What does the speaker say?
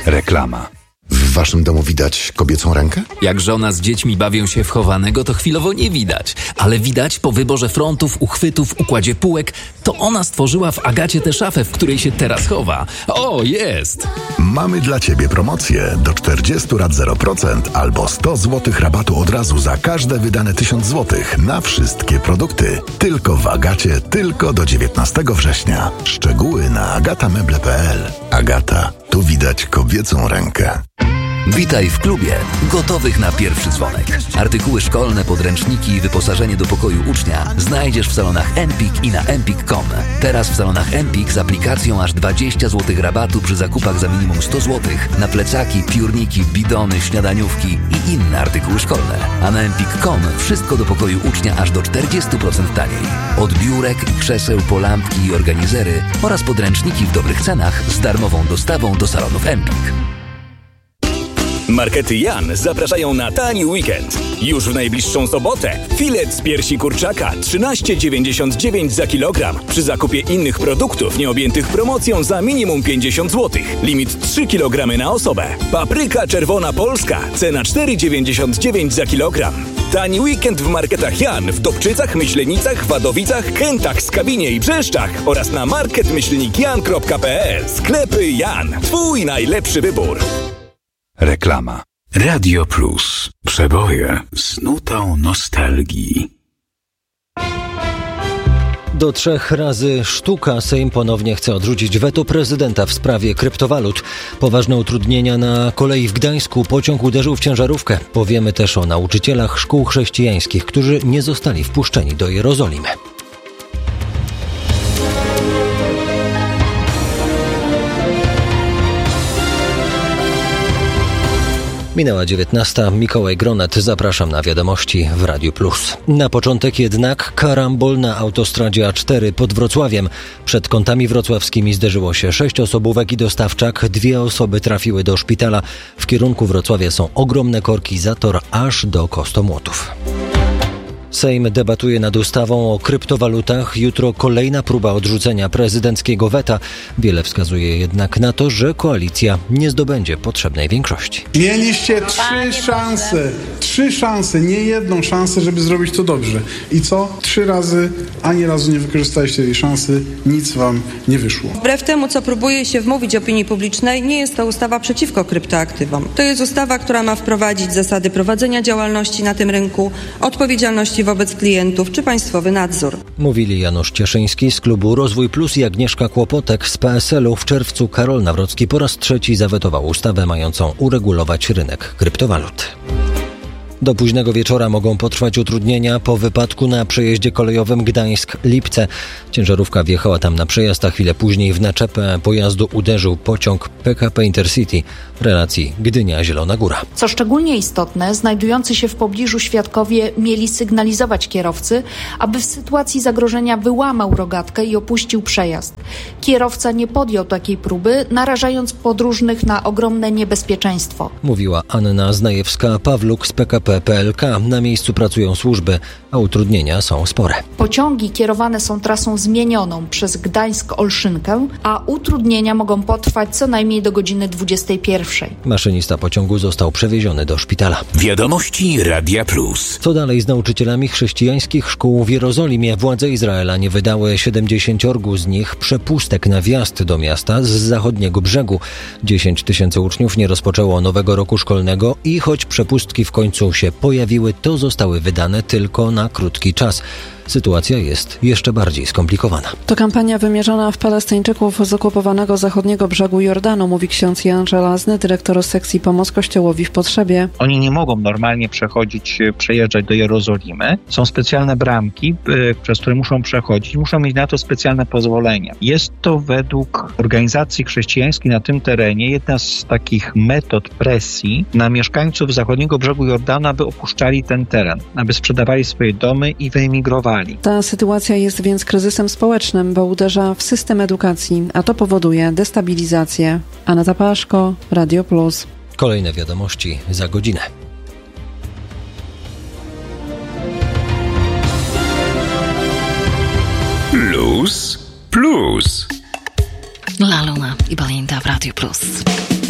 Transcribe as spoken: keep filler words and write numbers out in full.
Reklama. W waszym domu widać kobiecą rękę? Jak żona z dziećmi bawią się w chowanego, to chwilowo nie widać. Ale widać po wyborze frontów, uchwytów, układzie półek, to ona stworzyła w Agacie tę szafę, w której się teraz chowa. O, jest! Mamy dla ciebie promocję do czterdzieści lat zero procent albo sto złotych rabatu od razu za każde wydane tysiąc złotych na wszystkie produkty. Tylko w Agacie, tylko do dziewiętnastego września. Szczegóły na agatameble kropka p l. Agata, tu widać kobiecą rękę. Witaj w klubie gotowych na pierwszy dzwonek. Artykuły szkolne, podręczniki i wyposażenie do pokoju ucznia znajdziesz w salonach Empik i na empik kropka com. Teraz w salonach Empik z aplikacją aż dwadzieścia złotych rabatu przy zakupach za minimum sto złotych na plecaki, piórniki, bidony, śniadaniówki i inne artykuły szkolne. A na empik kropka com wszystko do pokoju ucznia aż do czterdzieści procent taniej. Od biurek i krzeseł po lampki i organizery oraz podręczniki w dobrych cenach z darmową dostawą do salonów Empik. Markety Jan zapraszają na tani weekend. Już w najbliższą sobotę filet z piersi kurczaka trzynaście dziewięćdziesiąt dziewięć za kilogram. Przy zakupie innych produktów nieobjętych promocją za minimum pięćdziesiąt złotych. Limit trzy kilogramy na osobę. Papryka czerwona polska. Cena cztery dziewięćdziesiąt dziewięć za kilogram. Tani weekend w marketach Jan w Dobczycach, Myślenicach, Wadowicach, Kętach, Skawinie i Brzeszczach oraz na market myślnik jan kropka p l. Sklepy Jan. Twój najlepszy wybór. Reklama. Radio Plus. Przeboje z nutą nostalgii. Do trzech razy sztuka. Sejm ponownie chce odrzucić weto prezydenta w sprawie kryptowalut. Poważne utrudnienia na kolei w Gdańsku. Pociąg uderzył w ciężarówkę. Powiemy też o nauczycielach szkół chrześcijańskich, którzy nie zostali wpuszczeni do Jerozolimy. Minęła dziewiętnasta. Mikołaj Gronet. Zapraszam na wiadomości w Radiu Plus. Na początek jednak karambol na autostradzie A cztery pod Wrocławiem. Przed kątami wrocławskimi zderzyło się sześć osobówek i dostawczak. Dwie osoby trafiły do szpitala. W kierunku Wrocławia są ogromne korki, zator aż do Kostomłotów. Sejm debatuje nad ustawą o kryptowalutach. Jutro kolejna próba odrzucenia prezydenckiego weta. Wiele wskazuje jednak na to, że koalicja nie zdobędzie potrzebnej większości. Mieliście trzy szanse, trzy szanse, nie jedną szansę, żeby zrobić to dobrze. I co? Trzy razy, ani razu nie wykorzystaliście tej szansy, nic wam nie wyszło. Wbrew temu, co próbuje się wmówić opinii publicznej, nie jest to ustawa przeciwko kryptoaktywom. To jest ustawa, która ma wprowadzić zasady prowadzenia działalności na tym rynku, odpowiedzialności wobec klientów czy państwowy nadzór. Mówili Janusz Cieszyński z klubu Rozwój Plus i Agnieszka Kłopotek z P S L u. W czerwcu Karol Nawrocki po raz trzeci zawetował ustawę mającą uregulować rynek kryptowalut. Do późnego wieczora mogą potrwać utrudnienia po wypadku na przejeździe kolejowym Gdańsk-Lipce. Ciężarówka wjechała tam na przejazd, a chwilę później w naczepę pojazdu uderzył pociąg P K P Intercity w relacji Gdynia-Zielona Góra. Co szczególnie istotne, znajdujący się w pobliżu świadkowie mieli sygnalizować kierowcy, aby w sytuacji zagrożenia wyłamał rogatkę i opuścił przejazd. Kierowca nie podjął takiej próby, narażając podróżnych na ogromne niebezpieczeństwo. Mówiła Anna Znajewska-Pawluk z P K P P L K. Na miejscu pracują służby, a utrudnienia są spore. Pociągi kierowane są trasą zmienioną przez Gdańsk-Olszynkę, a utrudnienia mogą potrwać co najmniej do godziny dwudziestej pierwszej. Maszynista pociągu został przewieziony do szpitala. Wiadomości Radia Plus. Co dalej z nauczycielami chrześcijańskich szkół w Jerozolimie? Władze Izraela nie wydały siedemdziesięciorgu z nich przepustek na wjazd do miasta z zachodniego brzegu. dziesięć tysięcy uczniów nie rozpoczęło nowego roku szkolnego i choć przepustki w końcu się pojawiły, to zostały wydane tylko na krótki czas. Sytuacja jest jeszcze bardziej skomplikowana. To kampania wymierzona w Palestyńczyków z okupowanego zachodniego brzegu Jordanu, mówi ksiądz Jan Żelazny, dyrektor sekcji Pomoc Kościołowi w Potrzebie. Oni nie mogą normalnie przechodzić, przejeżdżać do Jerozolimy. Są specjalne bramki, przez które muszą przechodzić. Muszą mieć na to specjalne pozwolenia. Jest to według organizacji chrześcijańskiej na tym terenie jedna z takich metod presji na mieszkańców zachodniego brzegu Jordanu, aby opuszczali ten teren, aby sprzedawali swoje domy i wyemigrowali. Ta sytuacja jest więc kryzysem społecznym, bo uderza w system edukacji, a to powoduje destabilizację. Aneta Paszko, Radio Plus. Kolejne wiadomości za godzinę. Plus, plus. La Luna i Belinda w Radio Plus.